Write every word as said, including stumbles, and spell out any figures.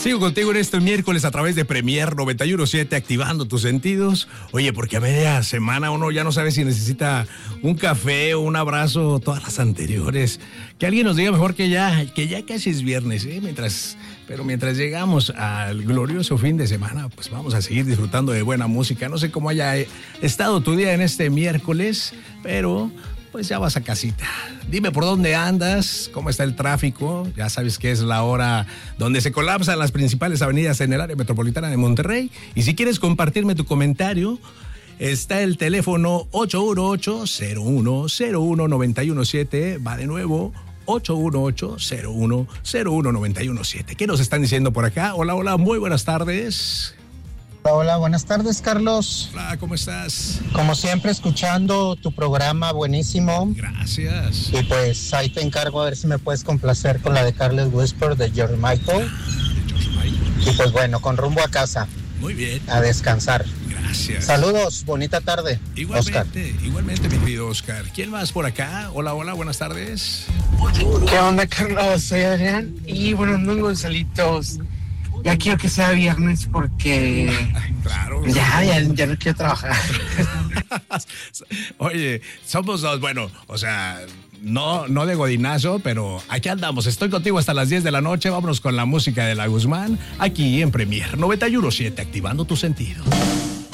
Sigo contigo en este miércoles a través de Premier noventa y uno punto siete, activando tus sentidos. Oye, porque a media semana uno ya no sabe si necesita un café o un abrazo, todas las anteriores. Que alguien nos diga mejor que ya, que ya casi es viernes, ¿eh? Mientras, pero mientras llegamos al glorioso fin de semana, pues vamos a seguir disfrutando de buena música. No sé cómo haya estado tu día en este miércoles, pero pues ya vas a casita. Dime por dónde andas, cómo está el tráfico. Ya sabes que es la hora donde se colapsan las principales avenidas en el área metropolitana de Monterrey. Y si quieres compartirme tu comentario, está el teléfono ocho uno ocho, cero uno cero uno, nueve uno siete. Va de nuevo, ocho uno ocho, cero uno cero uno, nueve uno siete. ¿Qué nos están diciendo por acá? Hola, hola, muy buenas tardes. Hola, buenas tardes, Carlos. Hola, ¿cómo estás? Como siempre, escuchando tu programa, buenísimo. Gracias. Y pues ahí te encargo a ver si me puedes complacer con la de Careless Whisper de George Michael. Ah, de George Michael. Y pues bueno, con rumbo a casa. Muy bien. A descansar. Gracias. Saludos, bonita tarde. Igualmente, Oscar. igualmente, mi querido Oscar. ¿Quién más por acá? Hola, hola, buenas tardes. ¿Qué onda, Carlos? Soy Adrián y bueno, no, Gonzalitos. Ya quiero que sea viernes porque claro. ya, ya, ya no quiero trabajar. Oye, somos dos, bueno, o sea, no, no de godinazo, pero aquí andamos. Estoy contigo hasta las diez de la noche. Vámonos con la música de La Guzmán, aquí en Premier noventa y uno punto siete, activando tus sentidos.